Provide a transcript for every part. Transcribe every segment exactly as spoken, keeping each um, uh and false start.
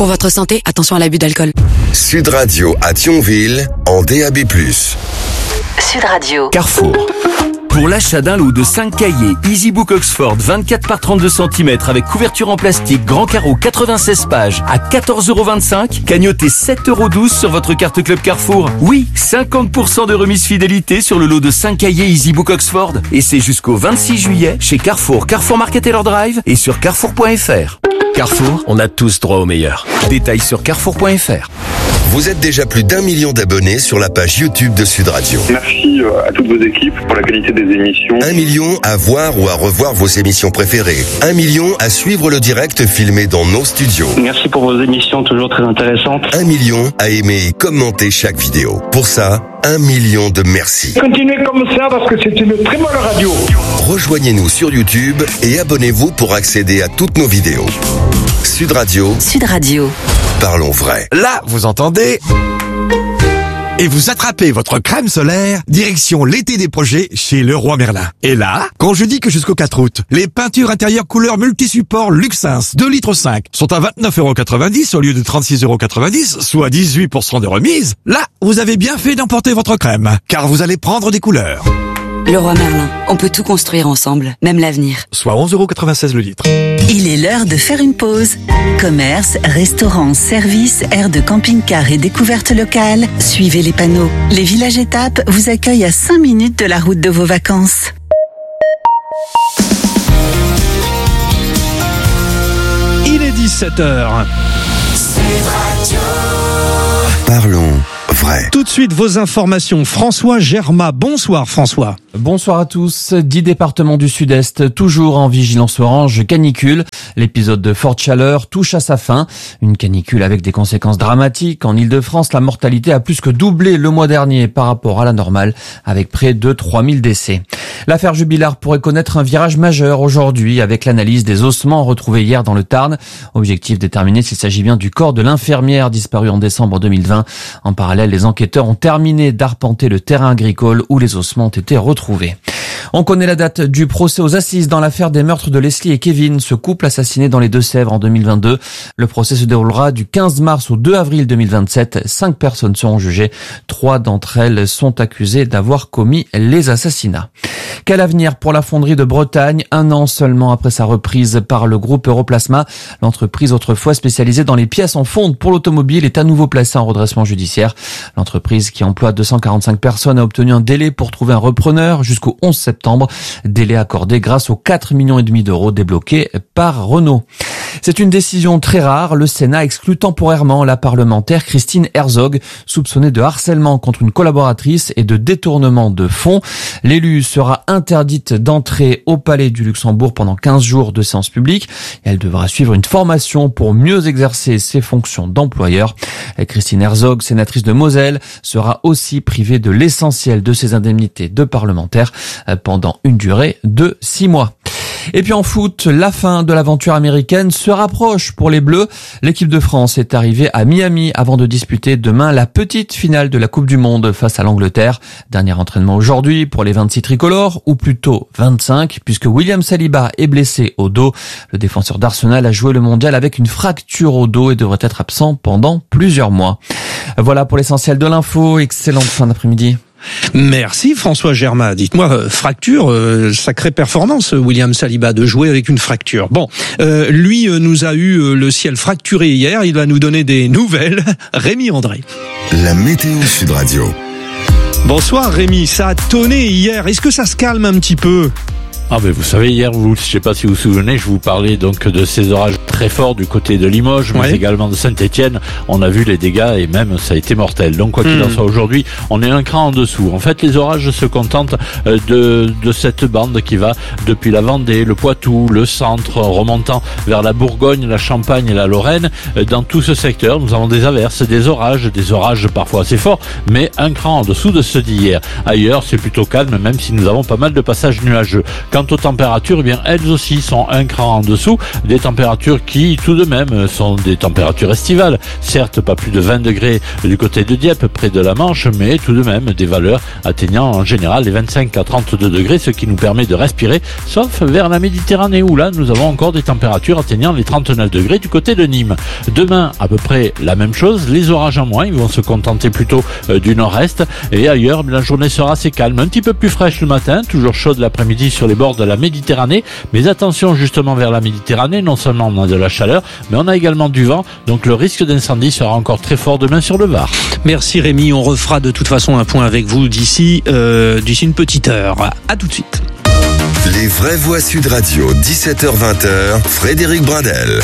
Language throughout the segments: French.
Pour votre santé, attention à l'abus d'alcool. Sud Radio à Thionville, en D A B plus. Sud Radio. Carrefour. Pour l'achat d'un lot de cinq cahiers EasyBook Oxford vingt-quatre par trente-deux centimètres avec couverture en plastique, grand carreau quatre-vingt-seize pages à quatorze euros vingt-cinq, cagnotez sept euros douze sur votre carte Club Carrefour. Oui, cinquante pour cent de remise fidélité sur le lot de cinq cahiers EasyBook Oxford. Et c'est jusqu'au vingt-six juillet chez Carrefour, Carrefour Market Taylor Drive et sur carrefour point f r. Carrefour, on a tous droit au meilleur. Détails sur carrefour point f r. Vous êtes déjà plus d'un million d'abonnés sur la page YouTube de Sud Radio. Merci à toutes vos équipes pour la qualité des émissions. Un million à voir ou à revoir vos émissions préférées. Un million à suivre le direct filmé dans nos studios. Merci pour vos émissions toujours très intéressantes. Un million à aimer et commenter chaque vidéo. Pour ça, un million de merci. Continuez comme ça parce que c'est une très bonne radio. Rejoignez-nous sur YouTube et abonnez-vous pour accéder à toutes nos vidéos. Sud Radio. Sud Radio. Parlons vrai. Là, vous entendez ? Et vous attrapez votre crème solaire, direction l'été des projets chez Leroy Merlin. Et là, quand je dis que jusqu'au quatre août, les peintures intérieures couleur multisupport Luxins deux litres cinq sont à vingt-neuf euros quatre-vingt-dix au lieu de trente-six euros quatre-vingt-dix, soit dix-huit pour cent de remise, là, vous avez bien fait d'emporter votre crème, car vous allez prendre des couleurs. Leroy Merlin, on peut tout construire ensemble, même l'avenir. Soit onze euros quatre-vingt-seize le litre. Il est l'heure de faire une pause. Commerce, restaurants, services, aires de camping-car et découvertes locales. Suivez les panneaux. Les villages étapes vous accueillent à cinq minutes de la route de vos vacances. Il est dix-sept heures. Parlons vrai. Tout de suite, vos informations. François Germain. Bonsoir François. Bonsoir à tous. Dix départements du Sud-Est, toujours en vigilance orange canicule. L'épisode de forte chaleur touche à sa fin. Une canicule avec des conséquences dramatiques. En Ile-de-France, la mortalité a plus que doublé le mois dernier par rapport à la normale, avec près de trois mille décès. L'affaire Jubilard pourrait connaître un virage majeur aujourd'hui avec l'analyse des ossements retrouvés hier dans le Tarn. Objectif déterminer s'il s'agit bien du corps de l'infirmière disparue en décembre deux mille vingt. En parallèle, les enquêteurs ont terminé d'arpenter le terrain agricole où les ossements ont été retrouvés. On connaît la date du procès aux assises dans l'affaire des meurtres de Leslie et Kevin, ce couple assassiné dans les Deux-Sèvres en deux mille vingt-deux. Le procès se déroulera du quinze mars au deux avril deux mille vingt-sept. Cinq personnes seront jugées. Trois d'entre elles sont accusées d'avoir commis les assassinats. Quel avenir pour la fonderie de Bretagne, un an seulement après sa reprise par le groupe Europlasma. L'entreprise autrefois spécialisée dans les pièces en fonte pour l'automobile est à nouveau placée en redressement judiciaire. L'entreprise qui emploie deux cent quarante-cinq personnes a obtenu un délai pour trouver un repreneur jusqu'au onze septembre. Délai accordé grâce aux quatre millions et demi d'euros débloqués par Renault. C'est une décision très rare. Le Sénat exclut temporairement la parlementaire Christine Herzog, soupçonnée de harcèlement contre une collaboratrice et de détournement de fonds. L'élue sera interdite d'entrer au Palais du Luxembourg pendant quinze jours de séance publique. Elle devra suivre une formation pour mieux exercer ses fonctions d'employeur. Christine Herzog, sénatrice de Moselle, sera aussi privée de l'essentiel de ses indemnités de parlementaire pendant une durée de six mois. Et puis en foot, la fin de l'aventure américaine se rapproche pour les Bleus. L'équipe de France est arrivée à Miami avant de disputer demain la petite finale de la Coupe du Monde face à l'Angleterre. Dernier entraînement aujourd'hui pour les vingt-six tricolores, ou plutôt vingt-cinq, puisque William Saliba est blessé au dos. Le défenseur d'Arsenal a joué le mondial avec une fracture au dos et devrait être absent pendant plusieurs mois. Voilà pour l'essentiel de l'info. Excellente fin d'après-midi. Merci François Germain. Dites-moi, euh, fracture, euh, sacrée performance, William Saliba, de jouer avec une fracture. Bon, euh, lui euh, nous a eu euh, le ciel fracturé hier, il va nous donner des nouvelles. Rémi André. La météo Sud Radio. Bonsoir Rémi, ça a tonné hier, est-ce que ça se calme un petit peu ? Ah ben vous savez, hier, vous, je ne sais pas si vous vous souvenez, je vous parlais donc de ces orages très forts du côté de Limoges, mais ouais. également de Saint-Étienne. On a vu les dégâts et même ça a été mortel. Donc quoi qu'il mmh. en soit, aujourd'hui, on est un cran en dessous. En fait, les orages se contentent de, de cette bande qui va depuis la Vendée, le Poitou, le centre, remontant vers la Bourgogne, la Champagne et la Lorraine. Dans tout ce secteur, nous avons des averses, des orages, des orages parfois assez forts, mais un cran en dessous de ceux d'hier. Ailleurs, c'est plutôt calme, même si nous avons pas mal de passages nuageux. Quant quant aux températures, eh bien, elles aussi sont un cran en dessous des températures qui, tout de même, sont des températures estivales. Certes, pas plus de vingt degrés du côté de Dieppe, près de la Manche, mais tout de même des valeurs atteignant en général les vingt-cinq à trente-deux degrés, ce qui nous permet de respirer, sauf vers la Méditerranée où là, nous avons encore des températures atteignant les trente-neuf degrés du côté de Nîmes. Demain, à peu près la même chose, les orages en moins, ils vont se contenter plutôt euh, du nord-est, et ailleurs, la journée sera assez calme, un petit peu plus fraîche le matin, toujours chaude l'après-midi sur les bords de la Méditerranée, mais attention justement vers la Méditerranée, non seulement on a de la chaleur, mais on a également du vent, donc le risque d'incendie sera encore très fort demain sur le Var. Merci Rémi, on refera de toute façon un point avec vous d'ici euh, d'ici une petite heure. À tout de suite. Les vraies voix Sud Radio, dix-sept heures vingt, Frédéric Bradel.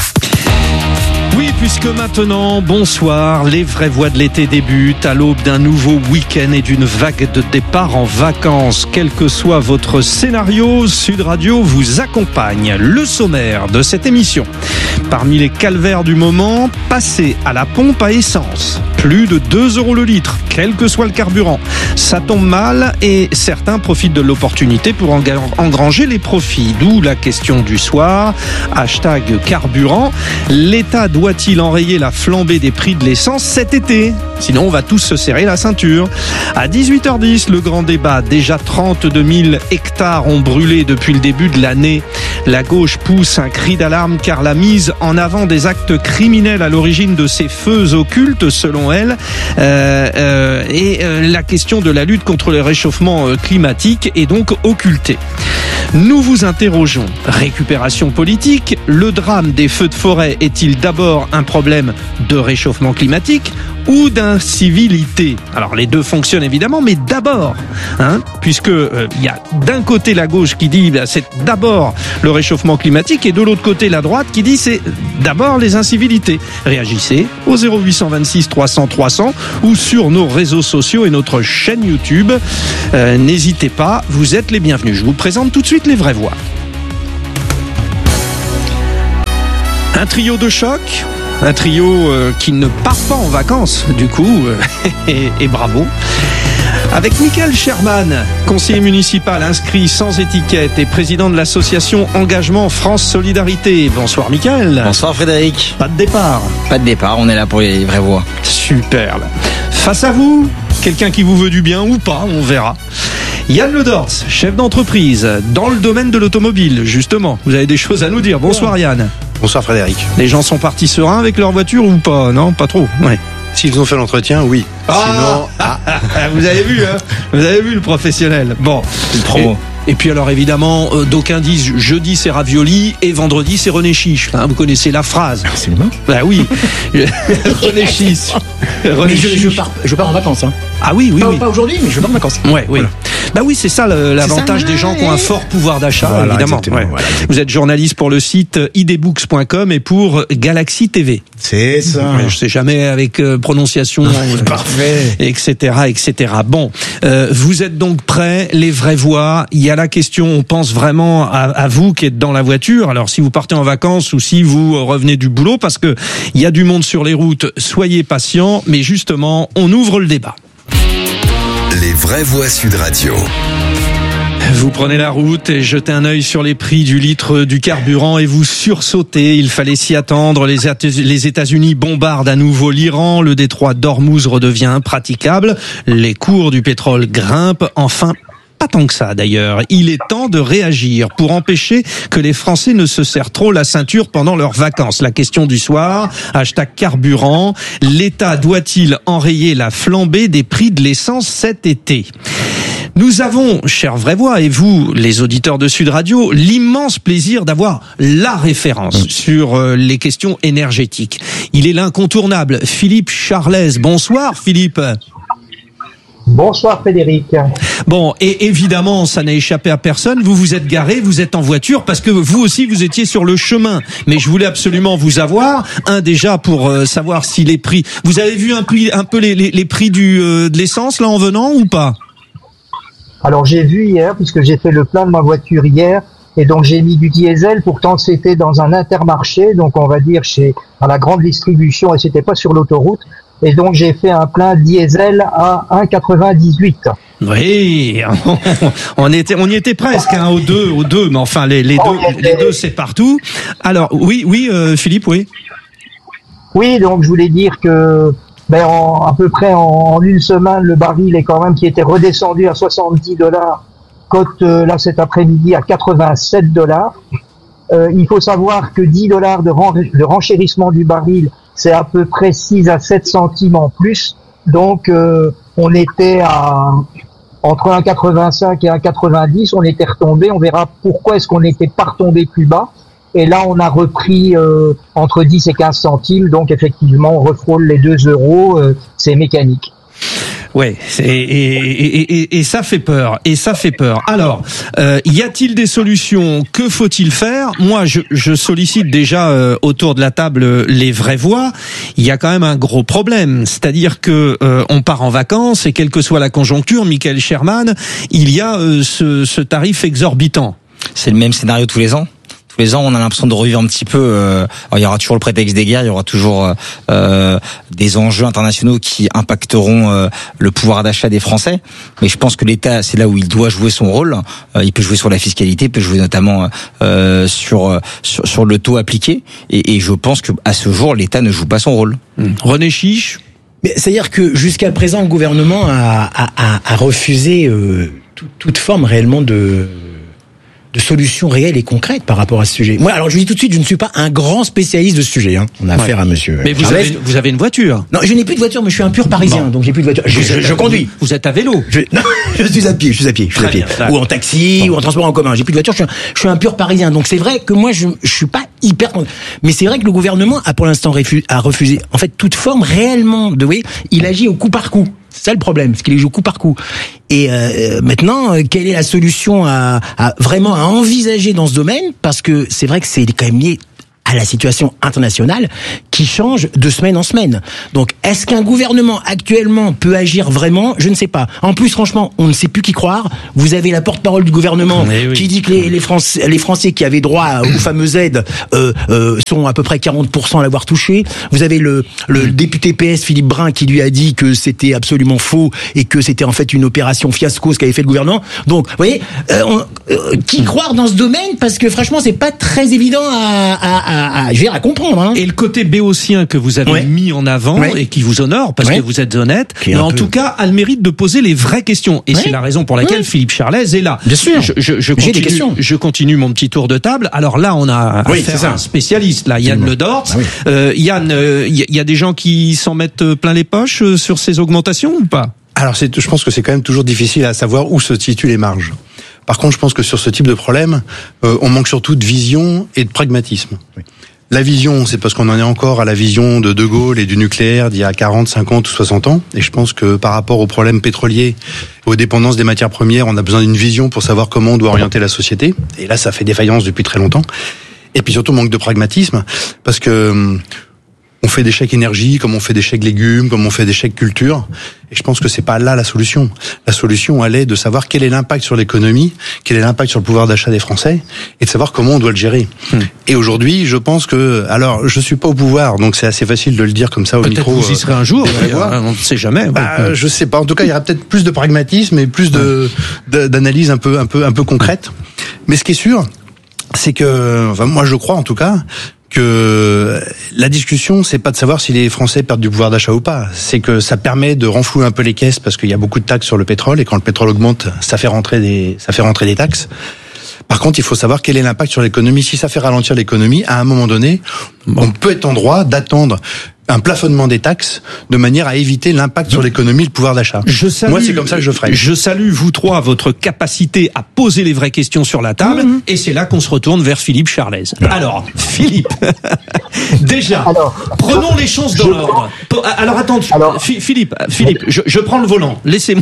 Oui, puisque maintenant, bonsoir, les vraies voix de l'été débutent à l'aube d'un nouveau week-end et d'une vague de départ en vacances. Quel que soit votre scénario, Sud Radio vous accompagne. Le sommaire de cette émission. Parmi les calvaires du moment, passer à la pompe à essence. Plus de deux euros le litre, quel que soit le carburant. Ça tombe mal et certains profitent de l'opportunité pour engranger les profits. D'où la question du soir. Hashtag carburant. L'État doit-il enrayer la flambée des prix de l'essence cet été ? Sinon, on va tous se serrer la ceinture. À dix-huit heures dix, le grand débat. Déjà trente-deux mille hectares ont brûlé depuis le début de l'année. La gauche pousse un cri d'alarme car la mise en avant des actes criminels à l'origine de ces feux occultes, selon elle, euh, euh, et euh, la question de la lutte contre le réchauffement climatique est donc occultée. Nous vous interrogeons. Récupération politique, le drame des feux de forêt est-il d'abord un problème de réchauffement climatique ou d'incivilité ? Alors les deux fonctionnent évidemment, mais d'abord, hein, puisque il euh, y a d'un côté la gauche qui dit bah, c'est d'abord le réchauffement climatique et de l'autre côté la droite qui dit c'est d'abord les incivilités. Réagissez au zéro huit cent vingt-six trois cents trois cents ou sur nos réseaux sociaux et notre chaîne YouTube. Euh, n'hésitez pas, vous êtes les bienvenus. Je vous présente tout de suite les vraies voix. Un trio de choc. Un trio euh, qui ne part pas en vacances, du coup, euh, et, et bravo. Avec Michael Sherman, conseiller municipal inscrit sans étiquette et président de l'association Engagement France Solidarité. Bonsoir Michael. Bonsoir Frédéric. Pas de départ. Pas de départ, on est là pour les vraies voix. Superbe. Face à vous, quelqu'un qui vous veut du bien ou pas, on verra. Yann Ledors, chef d'entreprise dans le domaine de l'automobile, justement. Vous avez des choses à nous dire. Bonsoir Yann. Bonsoir Frédéric. Les gens sont partis sereins avec leur voiture ou pas ? Non, pas trop. Ouais. S'ils ont fait l'entretien, oui. Ah Sinon, ah. Vous avez vu, hein ? Vous avez vu le professionnel. Bon. C'est trop beau. Et puis alors évidemment, euh, d'aucuns disent jeudi c'est ravioli et vendredi c'est René Chiche. Hein, vous connaissez la phrase. Absolument. Bah oui. René Chiche. René je, je, pars, je pars en vacances. Hein. Ah oui, oui, pas, oui. Pas aujourd'hui, mais je pars en vacances. Ouais, oui. Voilà. Bah oui, c'est ça le, l'avantage ça, des gens qui ont un fort pouvoir d'achat, voilà, évidemment. Ouais. Voilà, vous êtes journaliste pour le site i d books point com et pour Galaxy T V. C'est ça. Je sais jamais avec euh, prononciation, euh, parfait, et cetera, et cetera. Bon, euh, vous êtes donc prêts, les vraies voix. Il y a la question, on pense vraiment à, à vous qui êtes dans la voiture. Alors si vous partez en vacances ou si vous revenez du boulot, parce que il y a du monde sur les routes, soyez patients. Mais justement, on ouvre le débat. Les vraies voix Sud Radio. Vous prenez la route et jetez un œil sur les prix du litre du carburant et vous sursautez. Il fallait s'y attendre. Les États-Unis bombardent à nouveau l'Iran. Le détroit d'Ormuz redevient impraticable. Les cours du pétrole grimpent. Enfin, pas tant que ça d'ailleurs. Il est temps de réagir pour empêcher que les Français ne se serrent trop la ceinture pendant leurs vacances. La question du soir, hashtag carburant. L'État doit-il enrayer la flambée des prix de l'essence cet été ? Nous avons, chers vraies voix, et vous, les auditeurs de Sud Radio, l'immense plaisir d'avoir la référence sur euh, les questions énergétiques. Il est l'incontournable, Philippe Charlès. Bonsoir Philippe. Bonsoir Frédéric. Bon, et évidemment, ça n'a échappé à personne. Vous vous êtes garé, vous êtes en voiture parce que vous aussi vous étiez sur le chemin. Mais je voulais absolument vous avoir. Un déjà pour euh, savoir si les prix. Vous avez vu un, prix, un peu les, les, les prix du euh, de l'essence là en venant ou pas ? Alors j'ai vu hier puisque j'ai fait le plein de ma voiture hier. Et donc j'ai mis du diesel, pourtant c'était dans un intermarché, donc on va dire chez dans la grande distribution, et c'était pas sur l'autoroute. Et donc j'ai fait un plein diesel à un virgule quatre-vingt-dix-huit. Oui, on était, on y était presque, hein, aux deux, aux deux, mais enfin les, les deux, les deux, c'est partout. Alors oui, oui, euh, Philippe, oui. Oui, donc je voulais dire que, ben, en, à peu près en, en une semaine, le baril est quand même qui était redescendu à soixante-dix dollars, cote euh, là cet après-midi à quatre-vingt-sept dollars. Euh, il faut savoir que dix dollars de, ren- de renchérissement du baril, c'est à peu près six à sept centimes en plus. Donc, euh, on était à entre un virgule quatre-vingt-cinq et un virgule quatre-vingt-dix, on était retombé. On verra pourquoi est-ce qu'on n'était pas retombé plus bas. Et là, on a repris euh, entre dix et quinze centimes. Donc, effectivement, on refrôle les deux euros. Euh, c'est mécanique. Ouais, et, et, et, et, et ça fait peur, et ça fait peur. Alors, euh, y a-t-il des solutions? Que faut-il faire? Moi, je, je sollicite déjà euh, autour de la table les vraies voix. Il y a quand même un gros problème, c'est-à-dire que euh, on part en vacances et quelle que soit la conjoncture, Michael Sherman, il y a euh, ce, ce tarif exorbitant. C'est le même scénario tous les ans. Tous les ans, on a l'impression de revivre un petit peu. Euh, il y aura toujours le prétexte des guerres, il y aura toujours euh, des enjeux internationaux qui impacteront euh, le pouvoir d'achat des Français. Mais je pense que l'État, c'est là où il doit jouer son rôle. Euh, il peut jouer sur la fiscalité, il peut jouer notamment euh, sur, sur sur le taux appliqué. Et, et je pense que à ce jour, l'État ne joue pas son rôle. Mmh. René Chiche. Mais c'est-à-dire que jusqu'à présent, le gouvernement a, a, a, a refusé euh, tout, toute forme réellement de de solutions réelles et concrètes par rapport à ce sujet. Moi, alors je vous dis tout de suite, je ne suis pas un grand spécialiste de ce sujet. Hein. On a ouais. affaire à monsieur. Mais vous Charles. avez, vous avez une voiture? Non, je n'ai plus de voiture, mais je suis un pur Parisien, bon. donc j'ai plus de voiture. Je, je, je conduis. Vous êtes à vélo? je, Non, je suis à pied. Je suis à pied. Je suis à pied. Bien, ou en taxi, bon. ou en transport en commun. J'ai plus de voiture. Je suis un, je suis un pur Parisien. Donc c'est vrai que moi, je, je suis pas hyper. Mais c'est vrai que le gouvernement a pour l'instant refusé, a refusé, en fait, toute forme réellement de. Oui, il agit au coup par coup. C'est ça le problème, c'est qu'il joue coup par coup. Et euh, maintenant, quelle est la solution à, à vraiment à envisager dans ce domaine? Parce que c'est vrai que c'est quand même lié à la situation internationale qui change de semaine en semaine. Donc, est-ce qu'un gouvernement actuellement peut agir vraiment? Je ne sais pas. En plus, franchement, on ne sait plus qui croire. Vous avez la porte-parole du gouvernement oui. qui dit que les, les, Français, les Français qui avaient droit aux fameuses aides euh, euh, sont à peu près quarante pour cent à l'avoir touché. Vous avez le, le député P S Philippe Brun qui lui a dit que c'était absolument faux et que c'était en fait une opération fiasco ce qu'avait fait le gouvernement. Donc, vous voyez, euh, on, euh, qui croire dans ce domaine? Parce que franchement, c'est pas très évident à, à, à À, à, je vais à comprendre. Hein. Et le côté béotien que vous avez ouais. mis en avant ouais. et qui vous honore parce ouais. que vous êtes honnête, mais en peu... tout cas a le mérite de poser les vraies questions. Et ouais. c'est la raison pour laquelle ouais. Philippe Charlez est là. Bien sûr. Je, je, je, continue, des questions. je continue mon petit tour de table. Alors là, on a oui, affaire à un spécialiste, là, Yann Le Dort. Ah oui. euh, Yann, il euh, y, y a des gens qui s'en mettent plein les poches euh, sur ces augmentations ou pas? Alors, c'est, je pense que c'est quand même toujours difficile à savoir où se situent les marges. Par contre, je pense que sur ce type de problème, euh, on manque surtout de vision et de pragmatisme. Oui. La vision, c'est parce qu'on en est encore à la vision de De Gaulle et du nucléaire d'il y a quarante, cinquante ou soixante ans. Et je pense que par rapport aux problèmes pétroliers, aux dépendances des matières premières, on a besoin d'une vision pour savoir comment on doit orienter la société. Et là, ça fait défaillance depuis très longtemps. Et puis surtout, manque de pragmatisme, parce que on fait des chèques énergie, comme on fait des chèques légumes, comme on fait des chèques culture. Et je pense que c'est pas là la solution. La solution, elle est de savoir quel est l'impact sur l'économie, quel est l'impact sur le pouvoir d'achat des Français, et de savoir comment on doit le gérer. Hum. Et aujourd'hui, je pense que, alors, je suis pas au pouvoir, donc c'est assez facile de le dire comme ça au peut-être micro. Peut-être vous y serez un jour, on ne sait jamais. Bah, ouais. Je sais pas. En tout cas, il y aura peut-être plus de pragmatisme et plus de, de d'analyse un peu, un peu, un peu concrète. Mais ce qui est sûr, c'est que, enfin, moi, je crois en tout cas, que la discussion, c'est pas de savoir si les Français perdent du pouvoir d'achat ou pas. C'est que ça permet de renflouer un peu les caisses parce qu'il y a beaucoup de taxes sur le pétrole et quand le pétrole augmente, ça fait rentrer des, ça fait rentrer des taxes. Par contre, il faut savoir quel est l'impact sur l'économie. Si ça fait ralentir l'économie, à un moment donné, bon. on peut être en droit d'attendre un plafonnement des taxes de manière à éviter l'impact sur l'économie, le pouvoir d'achat. Je salue, Moi, c'est comme ça que je ferai. Je salue, vous trois, votre capacité à poser les vraies questions sur la table, mmh. et c'est là qu'on se retourne vers Philippe Charlez. Alors, Philippe, déjà, alors, prenons les choses dans l'ordre. Alors, attends, alors, Philippe, Philippe, je, je prends le volant. Laissez-moi.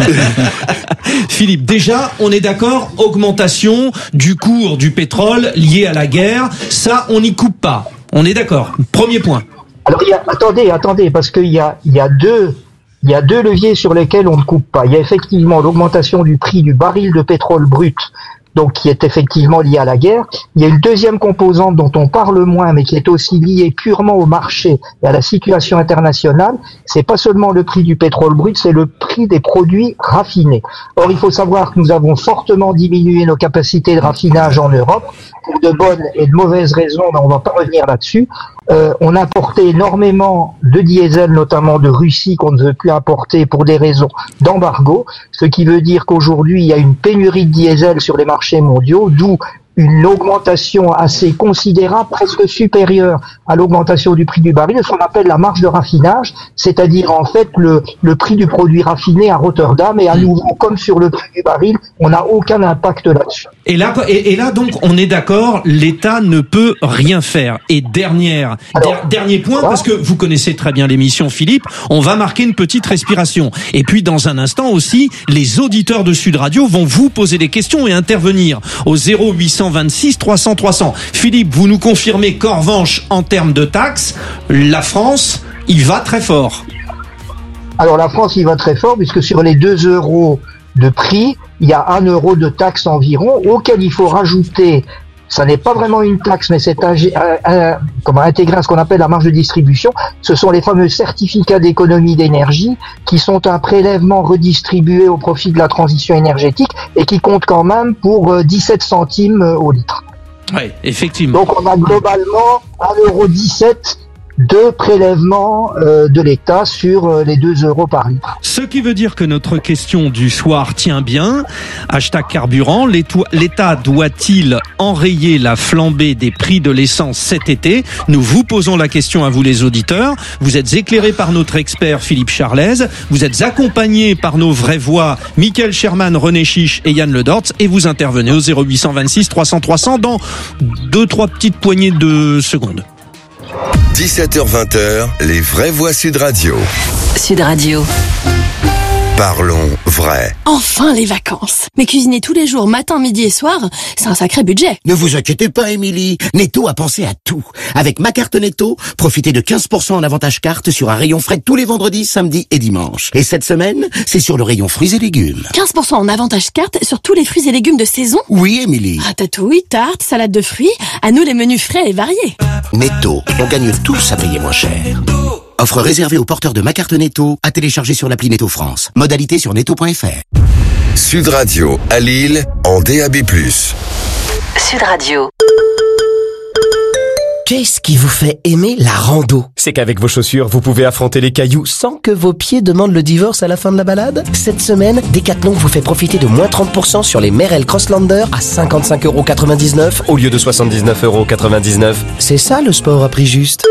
Philippe, déjà, on est d'accord, augmentation du cours du pétrole lié à la guerre, ça, on n'y coupe pas. On est d'accord. Premier point. Alors, il y a, attendez, attendez, parce qu'il y a, il y a deux, il y a deux leviers sur lesquels on ne coupe pas. Il y a effectivement l'augmentation du prix du baril de pétrole brut donc qui est effectivement liée à la guerre. Il y a une deuxième composante dont on parle moins, mais qui est aussi liée purement au marché et à la situation internationale. C'est pas seulement le prix du pétrole brut, c'est le prix des produits raffinés. Or, il faut savoir que nous avons fortement diminué nos capacités de raffinage en Europe, pour de bonnes et de mauvaises raisons, mais on va pas revenir là-dessus. Euh, on importait énormément de diesel, notamment de Russie, qu'on ne veut plus importer pour des raisons d'embargo, ce qui veut dire qu'aujourd'hui, il y a une pénurie de diesel sur les marchés mondiaux, d'où une augmentation assez considérable, presque supérieure à l'augmentation du prix du baril, de ce qu'on appelle la marge de raffinage, c'est-à-dire en fait le, le prix du produit raffiné à Rotterdam, et à nouveau, comme sur le prix du baril, on n'a aucun impact là-dessus. Et là, et, et là donc, on est d'accord, l'État ne peut rien faire. Et dernière, Alors, der, dernier point, voilà. Parce que vous connaissez très bien l'émission, Philippe, on va marquer une petite respiration. Et puis, dans un instant aussi, les auditeurs de Sud Radio vont vous poser des questions et intervenir au zéro huit cent vingt-six trois cents trois cents. Philippe, vous nous confirmez qu'en revanche, en termes de taxes, la France, il va très fort. Alors, la France, il va très fort, puisque sur les deux euros de prix, il y a un euro de taxe environ, auquel il faut rajouter, ça n'est pas vraiment une taxe, mais c'est un, un, un, comment intégrer à ce qu'on appelle la marge de distribution. Ce sont les fameux certificats d'économie d'énergie qui sont un prélèvement redistribué au profit de la transition énergétique et qui comptent quand même pour dix-sept centimes au litre. Oui, effectivement. Donc on a globalement un euro dix-sept de prélèvement euh, de l'État sur euh, les deux euros par litre. Ce qui veut dire que notre question du soir tient bien. Hashtag carburant, l'État doit-il enrayer la flambée des prix de l'essence cet été? Nous vous posons la question à vous les auditeurs. Vous êtes éclairés par notre expert Philippe Charlez. Vous êtes accompagnés par nos vraies voix Michael Sherman, René Chiche et Yann Le Dortz. Et vous intervenez au zéro huit cent vingt-six trois cents trois cents dans deux, trois petites poignées de secondes. dix-sept heures vingt, les vraies voix Sud Radio. Sud Radio. Parlons vrai. Enfin les vacances. Mais cuisiner tous les jours, matin, midi et soir, c'est un sacré budget. Ne vous inquiétez pas, Émilie. Netto a pensé à tout. Avec ma carte Netto, profitez de quinze pour cent en avantage carte sur un rayon frais tous les vendredis, samedis et dimanches. Et cette semaine, c'est sur le rayon fruits et légumes. quinze pour cent en avantage carte sur tous les fruits et légumes de saison? Oui, Émilie. Ratatouille, tarte, salade de fruits, à nous les menus frais et variés. Netto, on gagne tous à payer moins cher. Offre réservée aux porteurs de ma carte Netto, à télécharger sur l'appli Netto France. Modalité sur netto point f r. Sud Radio, à Lille, en D A B plus. Sud Radio. Qu'est-ce qui vous fait aimer la rando? C'est qu'avec vos chaussures, vous pouvez affronter les cailloux sans que vos pieds demandent le divorce à la fin de la balade. Cette semaine, Decathlon vous fait profiter de moins trente pour cent sur les Merrell Crosslander à cinquante-cinq euros quatre-vingt-dix-neuf au lieu de soixante-dix-neuf euros quatre-vingt-dix-neuf. C'est ça le sport à prix juste.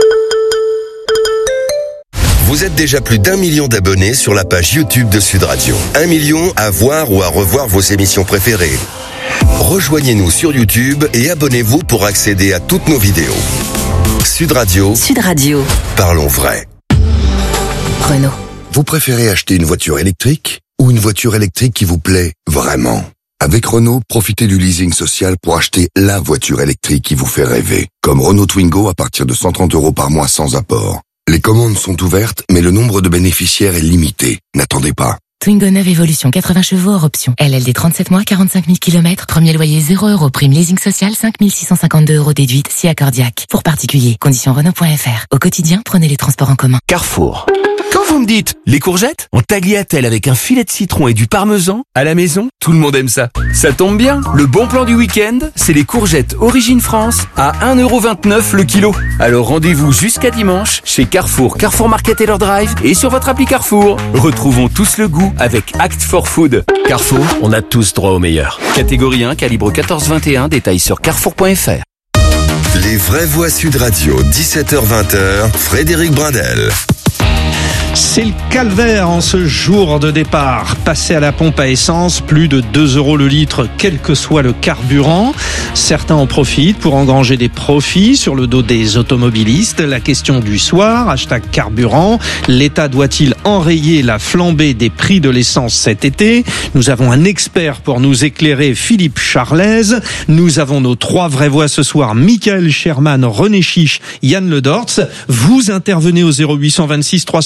Vous êtes déjà plus d'un million d'abonnés sur la page YouTube de Sud Radio. Un million à voir ou à revoir vos émissions préférées. Rejoignez-nous sur YouTube et abonnez-vous pour accéder à toutes nos vidéos. Sud Radio. Sud Radio. Parlons vrai. Renault. Vous préférez acheter une voiture électrique ou une voiture électrique qui vous plaît vraiment? Avec Renault, profitez du leasing social pour acheter la voiture électrique qui vous fait rêver. Comme Renault Twingo à partir de cent trente euros par mois sans apport. Les commandes sont ouvertes, mais le nombre de bénéficiaires est limité. N'attendez pas. Twingo neuve Evolution, quatre-vingts chevaux hors option. L L D trente-sept mois, quarante-cinq mille kilomètres. Premier loyer zéro euros. Prime leasing social cinq mille six cent cinquante-deux euros déduite si accordiaque. Pour particuliers. Conditions Renault point f r. Au quotidien, prenez les transports en commun. Carrefour. Quand vous me dites les courgettes en tagliatelle avec un filet de citron et du parmesan à la maison, tout le monde aime ça. Ça tombe bien, le bon plan du week-end, c'est les courgettes Origine France à un euro vingt-neuf le kilo. Alors rendez-vous jusqu'à dimanche chez Carrefour, Carrefour Market et leur drive et sur votre appli Carrefour. Retrouvons tous le goût avec Act for Food. Carrefour, on a tous droit au meilleur. Catégorie un, calibre quatorze vingt et un, détail sur carrefour point f r. Les vraies voix Sud Radio, dix-sept heures vingt, Frédéric Brindel. C'est le calvaire en ce jour de départ. Passer à la pompe à essence, plus de deux euros le litre, quel que soit le carburant. Certains en profitent pour engranger des profits sur le dos des automobilistes. La question du soir, hashtag carburant. L'État doit-il enrayer la flambée des prix de l'essence cet été? Nous avons un expert pour nous éclairer, Philippe Charlez. Nous avons nos trois vraies voix ce soir, Michael Sherman, René Chiche, Yann Le Dortz. Vous intervenez au zéro huit cent vingt-six trois cents trois cents.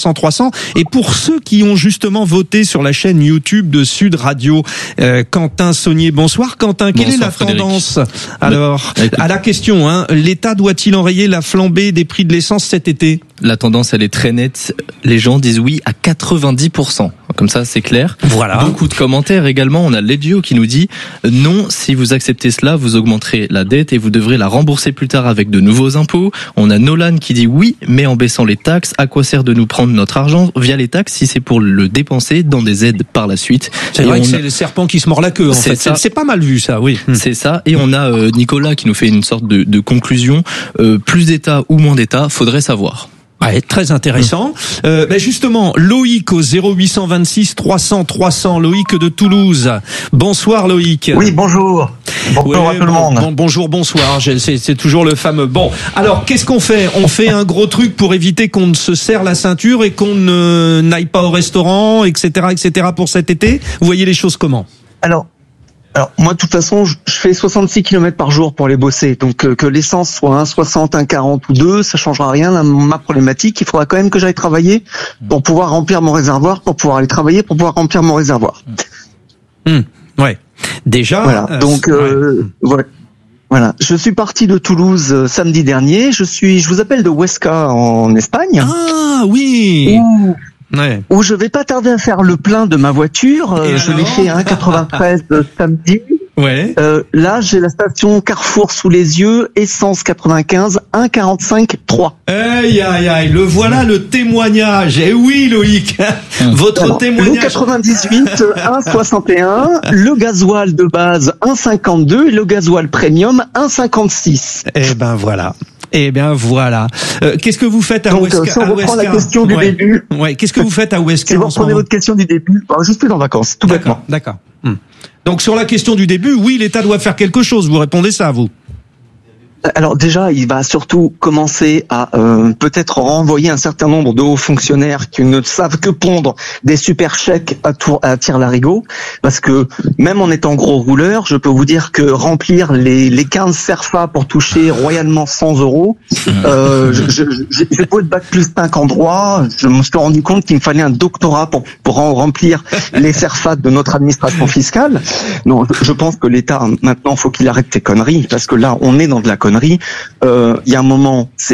cent. Et pour ceux qui ont justement voté sur la chaîne YouTube de Sud Radio, euh, Quentin Saunier, bonsoir. Quentin, quelle bonsoir, est la Frédéric. tendance alors bah, à la question, hein, l'État doit-il enrayer la flambée des prix de l'essence cet été? La tendance, elle est très nette. Les gens disent oui à quatre-vingt-dix pour cent. Comme ça, c'est clair. Voilà. Beaucoup de commentaires également. On a Ledio qui nous dit non, si vous acceptez cela, vous augmenterez la dette et vous devrez la rembourser plus tard avec de nouveaux impôts. On a Nolan qui dit oui, mais en baissant les taxes. À quoi sert de nous prendre notre argent via les taxes si c'est pour le dépenser dans des aides par la suite? C'est et vrai on... que c'est le serpent qui se mord la queue. En fait. C'est, c'est pas mal vu ça, oui. C'est ça. Et on a euh, Nicolas qui nous fait une sorte de, de conclusion. Euh, plus d'État ou moins d'État, faudrait savoir. Ouais, très intéressant. Euh, ben justement, Loïc au zéro huit cent vingt-six trois cents trois cents, Loïc de Toulouse. Bonsoir Loïc. Oui, bonjour. Bonjour ouais, à tout le monde. Bon, bonjour, bonsoir. C'est, c'est toujours le fameux. Bon, alors qu'est-ce qu'on fait? On fait un gros truc pour éviter qu'on ne se serre la ceinture et qu'on ne n'aille pas au restaurant, et cetera, et cetera pour cet été. Vous voyez les choses comment? Alors. Alors moi de toute façon je fais soixante-six kilomètres par jour pour aller bosser, donc euh, que l'essence soit un soixante, un quarante ou deux, ça changera rien à ma problématique. Il faudra quand même que j'aille travailler pour pouvoir remplir mon réservoir, pour pouvoir aller travailler, pour pouvoir remplir mon réservoir. Mmh, ouais. Déjà. Voilà. Euh, donc euh, ouais. ouais. Voilà. Je suis parti de Toulouse euh, samedi dernier. Je suis, je vous appelle de Huesca en Espagne. Ah oui. Où... Ouais. Où je vais pas tarder à faire le plein de ma voiture. Euh, je l'ai fait à un virgule quatre-vingt-treize samedi. Ouais. Euh, là, j'ai la station Carrefour sous les yeux, essence quatre-vingt-quinze, un virgule quarante-cinq trois. Aïe, aïe, aïe, le voilà le témoignage. Eh oui, Loïc, votre Alors, témoignage. Le quatre-vingt-dix-huit, un virgule soixante et un, le gasoil de base, un virgule cinquante-deux, et le gasoil premium, un virgule cinquante-six. Eh ben voilà. Eh bien voilà. Euh, qu'est-ce que vous faites à Donc, Huesca? Si on reprend la question du ouais. début. Ouais. Qu'est-ce que vous faites à Huesca? Si vous reprenez votre question du début, bah, je suis en vacances, tout d'accord, bêtement. D'accord. Hum. Donc sur la question du début, oui, l'État doit faire quelque chose. Vous répondez ça, vous? Alors déjà, il va surtout commencer à euh, peut-être renvoyer un certain nombre de hauts fonctionnaires qui ne savent que pondre des super chèques à, tour, à tire-larigot, parce que même en étant gros rouleur, je peux vous dire que remplir les, les quinze CERFA pour toucher royalement cent euros, euh, je, je, j'ai, j'ai beau être bac plus cinq en droit, je me suis rendu compte qu'il me fallait un doctorat pour, pour remplir les CERFA de notre administration fiscale. Non, je, je pense que l'État, maintenant, faut qu'il arrête ses conneries, parce que là, on est dans de la connerie. Il euh, y a un moment, c'est